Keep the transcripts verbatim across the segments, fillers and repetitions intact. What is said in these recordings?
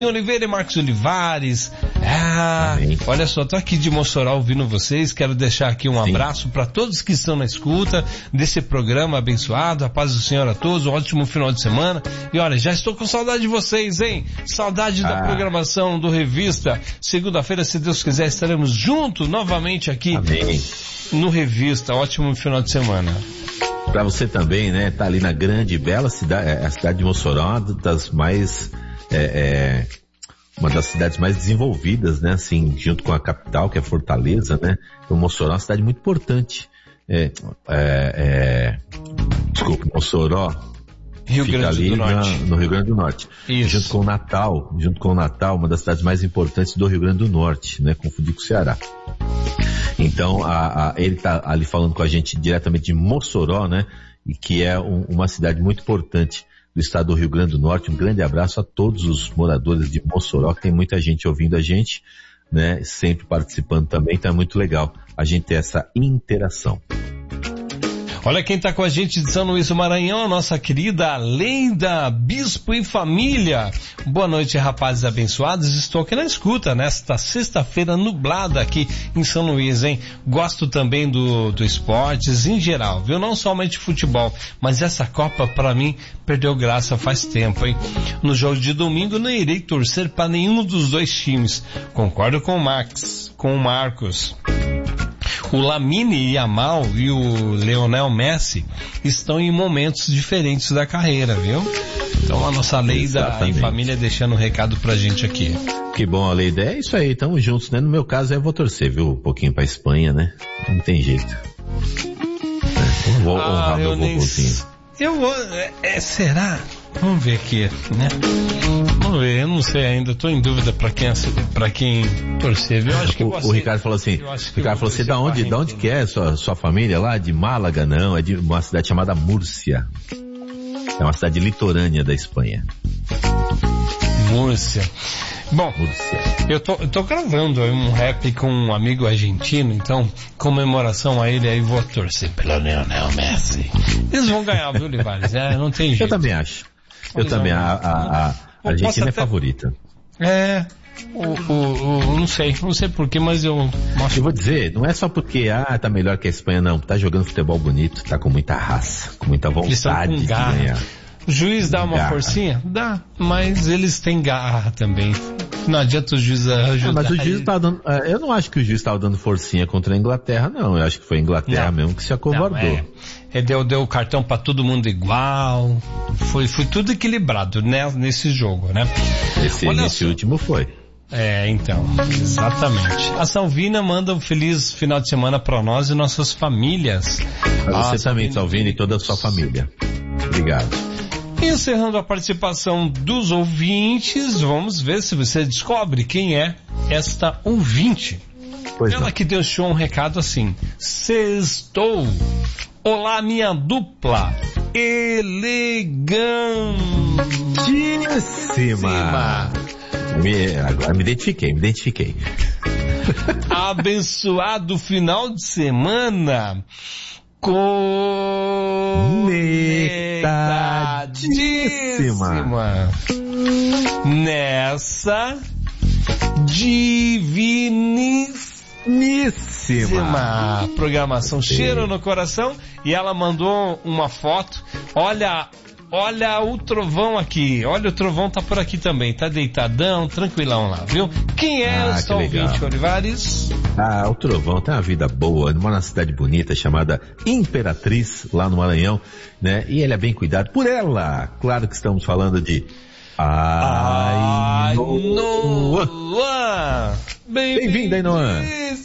Oliveira e Marcos Olivares. Ah, Amém. Olha só, tô aqui de Mossoró ouvindo vocês. Quero deixar aqui um Sim. abraço para todos que estão na escuta desse programa abençoado. A paz do Senhor a todos, um ótimo final de semana. E olha, já estou com saudade de vocês, hein? Saudade ah. da programação do Revista. Segunda-feira, se Deus quiser, estaremos juntos novamente aqui Amém. no Revista. Ótimo final de semana. Para você também, né? Tá ali na grande e bela cidade, a cidade de Mossoró, das mais... É, é uma das cidades mais desenvolvidas, né, assim, junto com a capital, que é Fortaleza, né, então Mossoró é uma cidade muito importante, é, é, é, desculpa, Mossoró, Rio fica Grande ali do Norte. Na, no Rio Grande do Norte, Isso. junto com o Natal, junto com o Natal, uma das cidades mais importantes do Rio Grande do Norte, né, confundir com o Ceará. Então, a, a, ele tá ali falando com a gente diretamente de Mossoró, né, e que é um, uma cidade muito importante do estado do Rio Grande do Norte. Um grande abraço a todos os moradores de Mossoró, que tem muita gente ouvindo a gente, né, sempre participando também, então é muito legal a gente ter essa interação. Olha quem está com a gente de São Luís do Maranhão, a nossa querida Leida, Bispo e Família. Boa noite, rapazes abençoados. Estou aqui na escuta nesta sexta-feira nublada aqui em São Luís, hein? Gosto também do, do esportes em geral, viu? Não somente futebol, mas essa Copa para mim perdeu graça faz tempo, hein? No jogo de domingo não irei torcer para nenhum dos dois times. Concordo com o Max, com o Marcos. O Lamine Yamal e o Lionel Messi estão em momentos diferentes da carreira, viu? Então a nossa Leida e família deixando um recado pra gente aqui. Que bom, a Leida. É isso aí, estamos juntos, né? No meu caso eu vou torcer, viu? Um pouquinho pra Espanha, né? Não tem jeito. É, eu vou honrar ah, meu vovozinho. Eu vou... É, é, será? Vamos ver aqui, né? Vamos ver, eu não sei ainda, tô em dúvida pra quem, pra quem torcer, viu? Eu acho que o, o Ricardo falou assim, o Ricardo falou assim, da onde, da onde que é sua, sua família lá? De Málaga? Não, é de uma cidade chamada Múrcia. É uma cidade litorânea da Espanha. Múrcia. Bom, Múrcia. eu tô, eu tô gravando um rap com um amigo argentino, então, comemoração a ele, aí vou torcer pelo Lionel Messi. Eles vão ganhar, viu, Olivares? É, não tem jeito. Eu também acho. Eu Eles também, a, a, a Argentina é até... favorita. É, o, o, o, não sei, não sei porquê, mas eu... Acho... Eu vou dizer, não é só porque, ah, tá melhor que a Espanha, não. Tá jogando futebol bonito, tá com muita raça, com muita vontade de ganhar. O juiz dá uma garra. forcinha? Dá, mas eles têm garra também. Não adianta o juiz ajudar. Ah, mas o juiz tá dando, eu não acho que o juiz estava dando forcinha contra a Inglaterra, não. Eu acho que foi a Inglaterra não. mesmo que se acovardou. Não, é. Ele deu, deu o cartão para todo mundo igual. Foi, foi tudo equilibrado, né, nesse jogo, né? Esse, nesse último foi. É, então, exatamente. A Salvina manda um feliz final de semana para nós e nossas famílias. Pra você também, Salvina, e toda a sua família. Obrigado. Encerrando a participação dos ouvintes, vamos ver se você descobre quem é esta ouvinte. Pois Ela não. que deixou um recado assim: Sextou. Olá, minha dupla elegantíssima. Me, agora me identifiquei, me identifiquei. Abençoado final de semana. Conectadíssima nessa diviníssima programação. Cheiro no coração. E ela mandou uma foto. Olha, olha o trovão aqui. Olha, o trovão tá por aqui também. Tá deitadão, tranquilão lá, viu? Quem é ah, esse ouvinte, Olivares? Ah, o trovão tem uma vida boa, numa cidade bonita chamada Imperatriz, lá no Maranhão, né? E ele é bem cuidado por ela. Claro que estamos falando de Ainoan. Bem-vinda, Ainoan.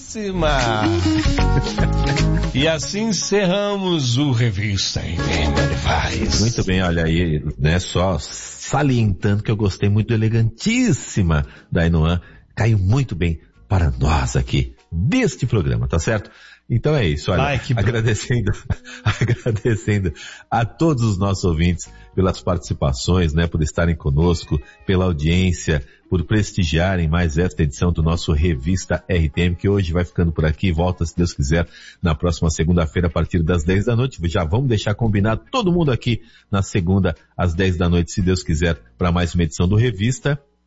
E assim encerramos o Revista em Olivares. Muito bem, olha aí, né? Só salientando que eu gostei muito do elegantíssima da Ainoan. Caiu muito bem para nós aqui deste programa, tá certo? Então é isso, olha, Ai, agradecendo, agradecendo a todos os nossos ouvintes pelas participações, né, por estarem conosco, pela audiência, por prestigiarem mais esta edição do nosso Revista R T M, que hoje vai ficando por aqui, volta, se Deus quiser, na próxima segunda-feira, a partir das dez da noite. Já vamos deixar combinado todo mundo aqui na segunda, às dez da noite, se Deus quiser, para mais uma edição do Revista.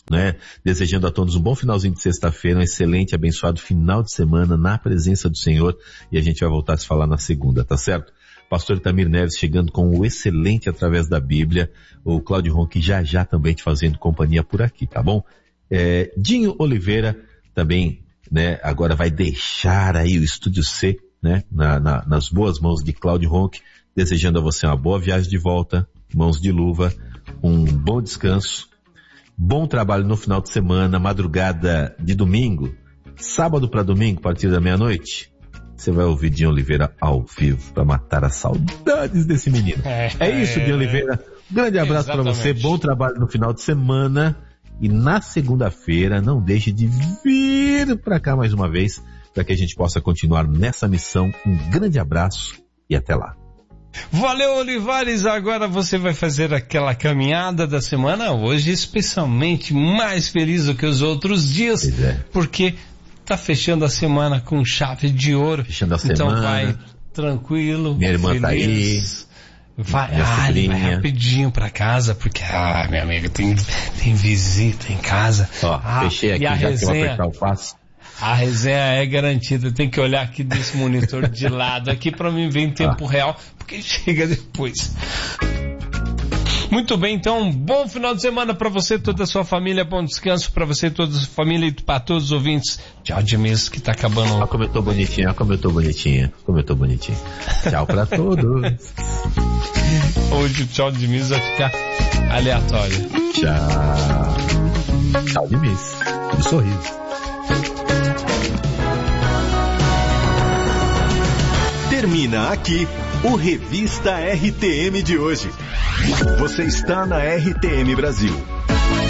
né? Desejando a todos um bom finalzinho de sexta-feira, um excelente, abençoado final de semana na presença do Senhor, e a gente vai voltar a se falar na segunda, tá certo? Pastor Itamir Neves chegando com o excelente através da Bíblia, o Cláudio Ronque já já também te fazendo companhia por aqui, tá bom? É, Dinho Oliveira também, né, agora vai deixar aí o Estúdio C, né, na, na, nas boas mãos de Cláudio Ronque, desejando a você uma boa viagem de volta, mãos de luva, um bom descanso, bom trabalho no final de semana, madrugada de domingo, sábado para domingo, a partir da meia-noite. Você vai ouvir Dinho Oliveira ao vivo para matar as saudades desse menino. É, é isso, Dinho Oliveira. Grande abraço para você, bom trabalho no final de semana. E na segunda-feira, não deixe de vir para cá mais uma vez, para que a gente possa continuar nessa missão. Um grande abraço e até lá. Valeu, Olivares. Agora você vai fazer aquela caminhada da semana, hoje especialmente mais feliz do que os outros dias, é. porque tá fechando a semana com chave de ouro. Fechando a então semana. Vai tranquilo. Minha irmã feliz. Tá aí. Vai, ah, vai rapidinho pra casa, porque, ah, minha amiga, tem, tem visita em casa. Ó, ah, fechei aqui, já resenha, que eu vou apertar o passo. A resenha é garantida, tem que olhar aqui desse monitor de lado aqui pra mim ver em tempo ah. real, porque chega depois. Muito bem, então, bom final de semana para você, toda a sua família, bom descanso para você, toda a sua família e para todos os ouvintes. Tchau de mês que tá acabando. Olha como eu tô bonitinha, olha como eu tô bonitinha, como eu tô bonitinha. Tchau para todos. Hoje o tchau de mês vai ficar aleatório. Tchau. Tchau de mês. Um sorriso. Termina aqui o Revista R T M de hoje. Você está na R T M Brasil.